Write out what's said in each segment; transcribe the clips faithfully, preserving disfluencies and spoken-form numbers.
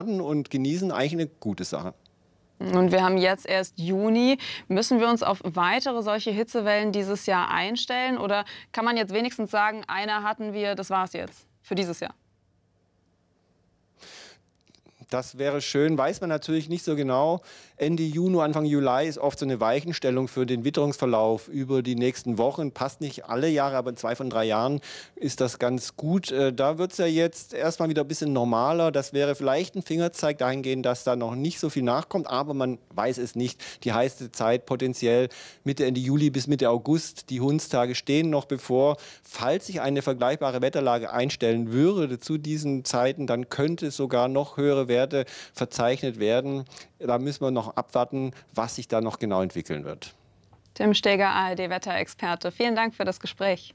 und genießen, eigentlich eine gute Sache. Und wir haben jetzt erst Juni. Müssen wir uns auf weitere solche Hitzewellen dieses Jahr einstellen? Oder kann man jetzt wenigstens sagen, einer hatten wir, das war's jetzt für dieses Jahr? Das wäre schön, weiß man natürlich nicht so genau. Ende Juni, Anfang Juli ist oft so eine Weichenstellung für den Witterungsverlauf über die nächsten Wochen. Passt nicht alle Jahre, aber in zwei von drei Jahren ist das ganz gut. Da wird es ja jetzt erstmal wieder ein bisschen normaler. Das wäre vielleicht ein Fingerzeig dahingehend, dass da noch nicht so viel nachkommt, aber man weiß es nicht. Die heiße Zeit potenziell Mitte, Ende Juli bis Mitte August. Die Hundstage stehen noch bevor. Falls sich eine vergleichbare Wetterlage einstellen würde zu diesen Zeiten, dann könnte es sogar noch höhere Werte verzeichnet werden. Da müssen wir noch abwarten, was sich da noch genau entwickeln wird. Tim Steger, A R D-Wetterexperte. Vielen Dank für das Gespräch.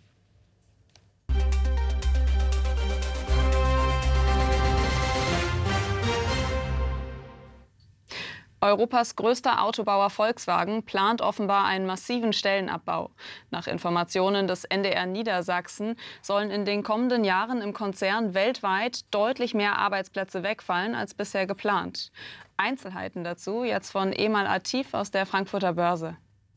Europas größter Autobauer Volkswagen plant offenbar einen massiven Stellenabbau. Nach Informationen des N D R Niedersachsen sollen in den kommenden Jahren im Konzern weltweit deutlich mehr Arbeitsplätze wegfallen als bisher geplant. Einzelheiten dazu jetzt von Emal Atif aus der Frankfurter Börse.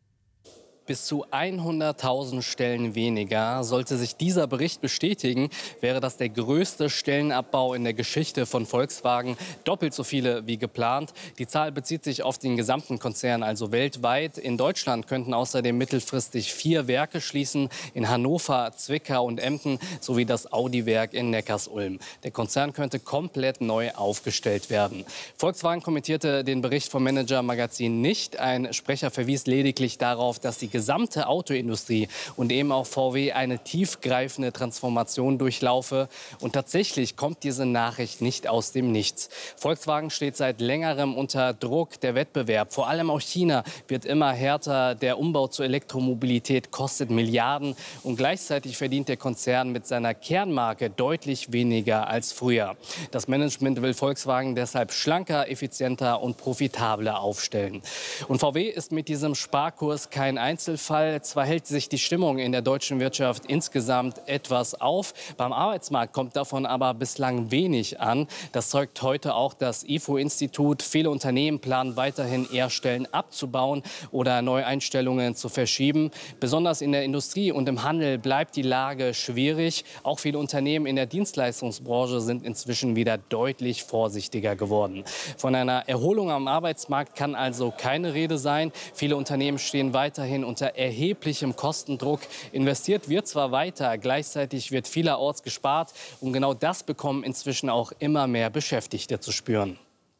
Bis zu hunderttausend Stellen weniger. Sollte sich dieser Bericht bestätigen, wäre das der größte Stellenabbau in der Geschichte von Volkswagen. Doppelt so viele wie geplant. Die Zahl bezieht sich auf den gesamten Konzern, also weltweit. In Deutschland könnten außerdem mittelfristig vier Werke schließen. In Hannover, Zwickau und Emden sowie das Audi-Werk in Neckarsulm. Der Konzern könnte komplett neu aufgestellt werden. Volkswagen kommentierte den Bericht vom Manager Magazin nicht. Ein Sprecher verwies lediglich darauf, dass die gesamte Autoindustrie und eben auch V W eine tiefgreifende Transformation durchlaufe. Und tatsächlich kommt diese Nachricht nicht aus dem Nichts. Volkswagen steht seit längerem unter Druck. Der Wettbewerb, vor allem auch China, wird immer härter. Der Umbau zur Elektromobilität kostet Milliarden. Und gleichzeitig verdient der Konzern mit seiner Kernmarke deutlich weniger als früher. Das Management will Volkswagen deshalb schlanker, effizienter und profitabler aufstellen. Und V W ist mit diesem Sparkurs kein Einzelfall. Zwar hält sich die Stimmung in der deutschen Wirtschaft insgesamt etwas auf, beim Arbeitsmarkt kommt davon aber bislang wenig an. Das zeugt heute auch das I F O-Institut. Viele Unternehmen planen weiterhin eher Stellen abzubauen oder Neueinstellungen zu verschieben. Besonders in der Industrie und im Handel bleibt die Lage schwierig. Auch viele Unternehmen in der Dienstleistungsbranche sind inzwischen wieder deutlich vorsichtiger geworden. Von einer Erholung am Arbeitsmarkt kann also keine Rede sein. Viele Unternehmen stehen weiterhin unter erheblichem Kostendruck. Investiert wird zwar weiter, gleichzeitig wird vielerorts gespart. Und genau das bekommen inzwischen auch immer mehr Beschäftigte zu spüren.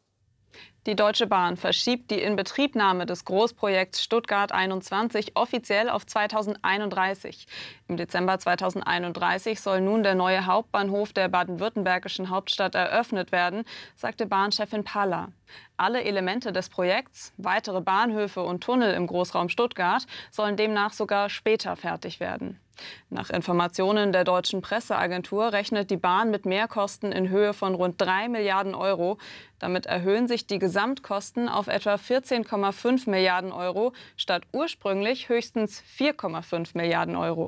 Die Deutsche Bahn verschiebt die Inbetriebnahme des Großprojekts Stuttgart einundzwanzig offiziell auf zweitausendeinunddreißig. Im Dezember zweitausendeinunddreißig soll nun der neue Hauptbahnhof der baden-württembergischen Hauptstadt eröffnet werden, sagte Bahnchefin Palla. Alle Elemente des Projekts, weitere Bahnhöfe und Tunnel im Großraum Stuttgart, sollen demnach sogar später fertig werden. Nach Informationen der deutschen Presseagentur rechnet die Bahn mit Mehrkosten in Höhe von rund drei Milliarden Euro. Damit erhöhen sich die Gesamtkosten auf etwa vierzehn Komma fünf Milliarden Euro statt ursprünglich höchstens vier Komma fünf Milliarden Euro.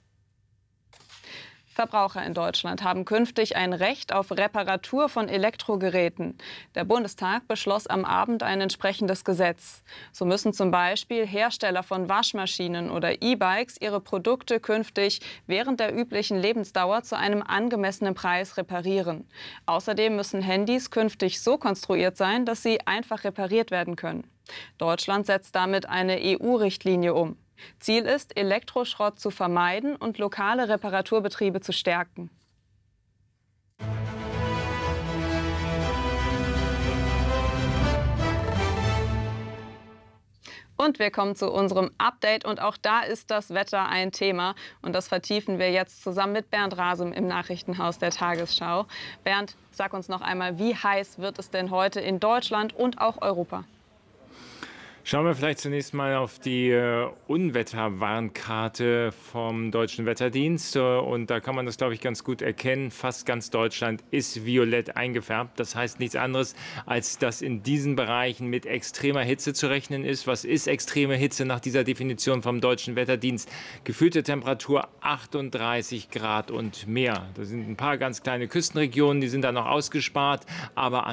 Verbraucher in Deutschland haben künftig ein Recht auf Reparatur von Elektrogeräten. Der Bundestag beschloss am Abend ein entsprechendes Gesetz. So müssen zum Beispiel Hersteller von Waschmaschinen oder E-Bikes ihre Produkte künftig während der üblichen Lebensdauer zu einem angemessenen Preis reparieren. Außerdem müssen Handys künftig so konstruiert sein, dass sie einfach repariert werden können. Deutschland setzt damit eine E U-Richtlinie um. Ziel ist, Elektroschrott zu vermeiden und lokale Reparaturbetriebe zu stärken. Und wir kommen zu unserem Update und auch da ist das Wetter ein Thema. Und das vertiefen wir jetzt zusammen mit Bernd Rasem im Nachrichtenhaus der Tagesschau. Bernd, sag uns noch einmal, wie heiß wird es denn heute in Deutschland und auch Europa? Schauen wir vielleicht zunächst mal auf die äh, Unwetterwarnkarte vom Deutschen Wetterdienst. Äh, und da kann man das, glaube ich, ganz gut erkennen. Fast ganz Deutschland ist violett eingefärbt. Das heißt nichts anderes, als dass in diesen Bereichen mit extremer Hitze zu rechnen ist. Was ist extreme Hitze nach dieser Definition vom Deutschen Wetterdienst? Gefühlte Temperatur achtunddreißig Grad und mehr. Da sind ein paar ganz kleine Küstenregionen, die sind da noch ausgespart. Aber